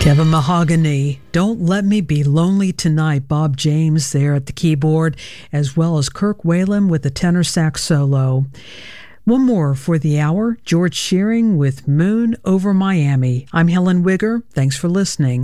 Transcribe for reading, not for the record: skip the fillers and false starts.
Kevin Mahogany, Don't Let Me Be Lonely Tonight. Bob James there at the keyboard, as well as Kirk Whalum with a tenor sax solo. One more for the hour, George Shearing with Moon Over Miami. I'm Helen Wigger. Thanks for listening.